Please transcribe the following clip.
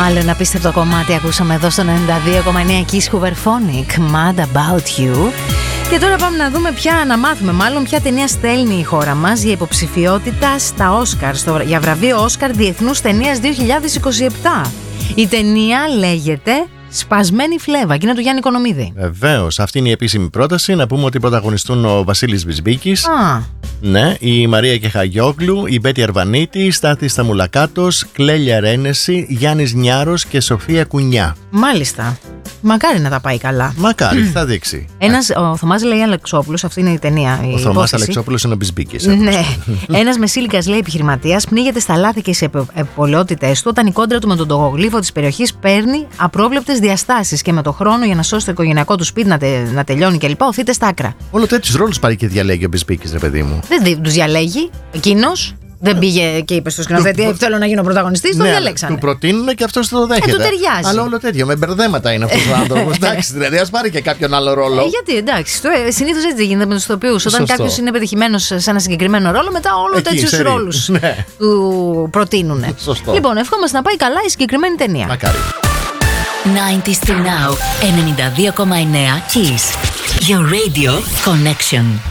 Άλλο ένα απίστευτο κομμάτι ακούσαμε εδώ στο 92,9 Kiss Hooverphonic, Mad About You. Και τώρα πάμε να δούμε να μάθουμε μάλλον ποια ταινία στέλνει η χώρα μας για υποψηφιότητα στα Όσκαρ, για βραβείο Όσκαρ Διεθνούς Ταινίας 2027. Η ταινία λέγεται Σπασμένη Φλέβα και είναι του Γιάννη Οικονομίδη. Βεβαίως, αυτή είναι η επίσημη πρόταση. Να πούμε ότι πρωταγωνιστούν ο Βασίλης Μπισμπίκης, ναι, η Μαρία Κεχαγιόγλου, η Μπέτη Αρβανίτη, Στάθης Σταμουλακάτος, Κλέλια Ρένεση, Γιάννης Νιάρος και Σοφία Κουνιά. Μάλιστα. Μακάρι να τα πάει καλά. Μακάρι, θα δείξει. Ο Θωμάς λέει Αλεξόπουλος, αυτή είναι η ταινία. Ο Θωμάς Αλεξόπουλος είναι ο Μπισμπίκης. Ναι. Ένας μεσήλικας, λέει, επιχειρηματίας πνίγεται στα λάθη και στις επωλαιότητες του όταν η κόντρα του με τον τογογλύφο της περιοχής παίρνει απρόβλεπτες διαστάσεις και με το χρόνο για να σώσει το οικογενειακό του σπίτι να τελειώνει κλπ. Οθείται στα άκρα. Όλο τέτοιους ρόλους πάρει και διαλέγει ο Μπισμπίκης, ρε παιδί μου. Δεν τους διαλέγει. Εκείνος δεν πήγε και είπε στο σκηνοθέτη: θέλω να γίνω πρωταγωνιστής. Το διαλέξανε. Του προτείνουν και αυτός το δέχεται. Του ταιριάζει. Αλλά όλο τέτοιο. Με μπερδέματα είναι αυτός ο άνθρωπος. Εντάξει, δηλαδή ας πάρει και κάποιον άλλο ρόλο. Γιατί εντάξει. Συνήθως έτσι γίνεται με τους ηθοποιούς. Όταν κάποιος είναι πετυχημένος σε ένα συγκεκριμένο ρόλο, μετά όλο τέτοιους ρόλους του προτείνουν. Λοιπόν, ευχόμαστε να πάει καλά η συγκεκριμένη ταινία. Μακάρι. 90s to now 92,9 Kiss. Your radio connection.